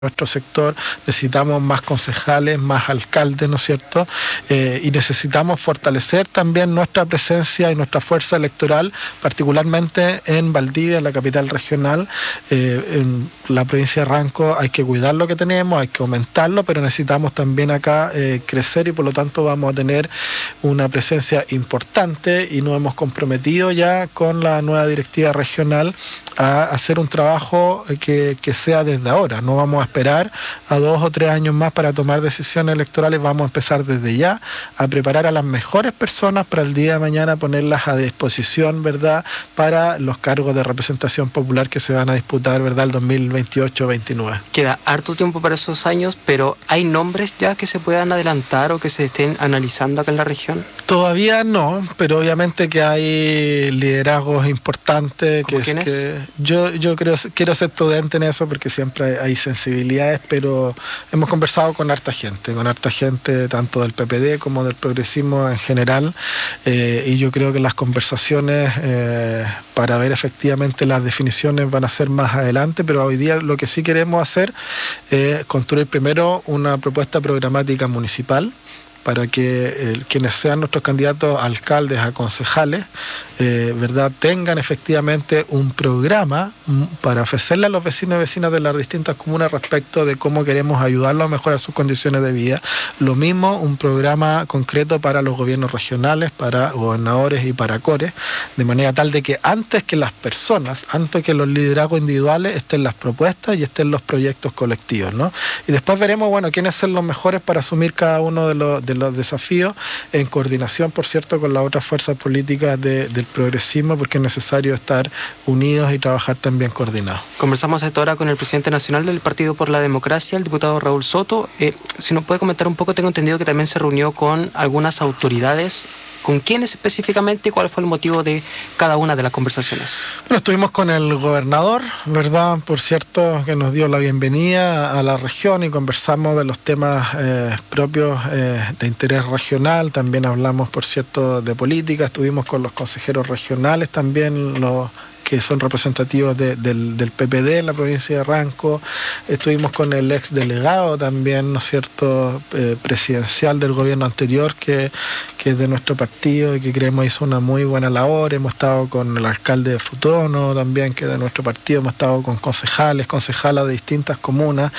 nuestro sector, necesitamos más concejales, más alcaldes, ¿no es cierto? Y necesitamos fortalecer también nuestra presencia y nuestra fuerza electoral, particularmente en Valdivia, la capital regional. En la provincia de Ranco hay que cuidar lo que tenemos, hay que aumentarlo, pero necesitamos también acá crecer y por lo tanto vamos a tener una presencia importante y nos hemos comprometido ya con la nueva directiva regional a hacer un trabajo que sea desde ahora. No vamos a esperar a 2 o 3 años más para tomar decisiones electorales, vamos a empezar desde ya a preparar a las mejores personas para el día de mañana ponerlas a disposición, ¿verdad?, para los cargos de representación popular que se van a disputar, ¿verdad?, el 2028-29. Queda harto tiempo para esos años, pero ¿hay nombres ya que se puedan adelantar o que se estén analizando acá en la región? Todavía no, pero obviamente que hay liderazgos importantes. ¿Cómo quiénes? Yo quiero ser prudente en eso porque siempre hay sensibilidades, pero hemos conversado con harta gente tanto del PPD como del progresismo en general, y yo creo que las conversaciones para ver efectivamente las definiciones van a ser más adelante, pero hoy día lo que sí queremos hacer es construir primero una propuesta programática municipal para que quienes sean nuestros candidatos a alcaldes, a concejales, ¿verdad?, tengan efectivamente un programa para ofrecerle a los vecinos y vecinas de las distintas comunas respecto de cómo queremos ayudarlos a mejorar sus condiciones de vida. Lo mismo, un programa concreto para los gobiernos regionales, para gobernadores y para cores, de manera tal de que antes que las personas, antes que los liderazgos individuales, estén las propuestas y estén los proyectos colectivos, ¿no? Y después veremos, bueno, quiénes son los mejores para asumir cada uno de los desafíos, en coordinación, por cierto, con las otras fuerzas políticas del progresismo, porque es necesario estar unidos y trabajar también coordinados. Conversamos hasta ahora con el presidente nacional del Partido por la Democracia, el diputado Raúl Soto. Si nos puede comentar un poco, tengo entendido que también se reunió con algunas autoridades. ¿Con quiénes específicamente y cuál fue el motivo de cada una de las conversaciones? Bueno, estuvimos con el gobernador, ¿verdad?, por cierto, que nos dio la bienvenida a la región y conversamos de los temas propios de interés regional. También hablamos, por cierto, de política. Estuvimos con los consejeros regionales también, los que son representativos del PPD en la provincia de Ranco. Estuvimos con el ex delegado también, ¿no es cierto?, presidencial del gobierno anterior, que es de nuestro partido y que creemos hizo una muy buena labor. Hemos estado con el alcalde de Futono también, que es de nuestro partido. Hemos estado con concejalas de distintas comunas,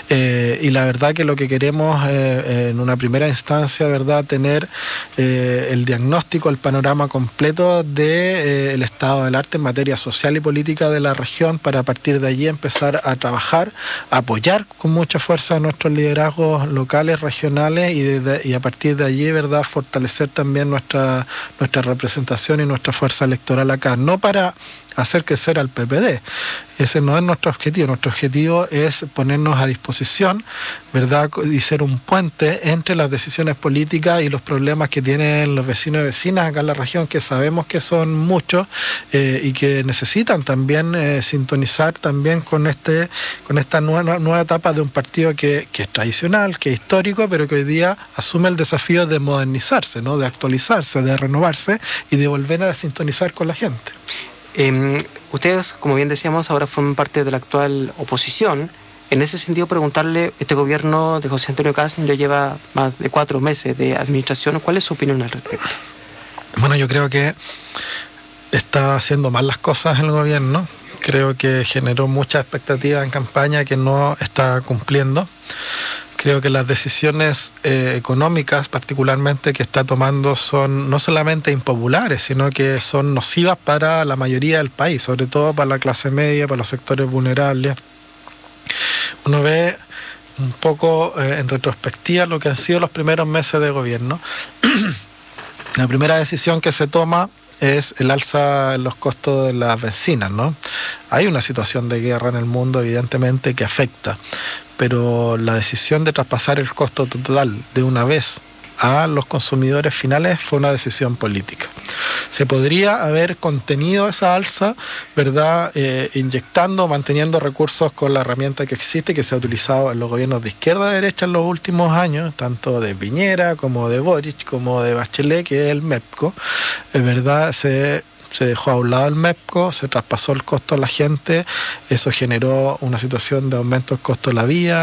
y la verdad que lo que queremos en una primera instancia, ¿verdad?, tener el diagnóstico, el panorama completo del estado del arte en materia social y política de la región, para a partir de allí empezar a trabajar, a apoyar con mucha fuerza a nuestros liderazgos locales, regionales, y a partir de allí, ¿verdad?, fortalecer también nuestra representación y nuestra fuerza electoral acá, no para hacer crecer al PPD. Ese no es nuestro objetivo. Nuestro objetivo es ponernos a disposición, ¿verdad?, y ser un puente entre las decisiones políticas y los problemas que tienen los vecinos y vecinas acá en la región, que sabemos que son muchos, y que necesitan también sintonizar también con esta nueva etapa de un partido que es tradicional, que es histórico, pero que hoy día asume el desafío de modernizarse, ¿no?, de actualizarse, de renovarse y de volver a sintonizar con la gente. Ustedes, como bien decíamos, ahora forman parte de la actual oposición. En ese sentido, preguntarle, este gobierno de José Antonio Kast ya lleva más de 4 meses de administración. ¿Cuál es su opinión al respecto? Bueno, yo creo que está haciendo mal las cosas el gobierno. Creo que generó mucha expectativa en campaña que no está cumpliendo. Creo que las decisiones económicas, particularmente, que está tomando son no solamente impopulares, sino que son nocivas para la mayoría del país, sobre todo para la clase media, para los sectores vulnerables. Uno ve un poco en retrospectiva lo que han sido los primeros meses de gobierno. La primera decisión que se toma es el alza en los costos de las bencinas, ¿no? Hay una situación de guerra en el mundo, evidentemente, que afecta, pero la decisión de traspasar el costo total de una vez a los consumidores finales fue una decisión política. Se podría haber contenido esa alza, ¿verdad?, inyectando, manteniendo recursos con la herramienta que existe, que se ha utilizado en los gobiernos de izquierda y derecha en los últimos años, tanto de Piñera como de Boric, como de Bachelet, que es el MEPCO, ¿verdad? Se se dejó a un lado el MEPCO, se traspasó el costo a la gente, eso generó una situación de aumento del costo de la vía,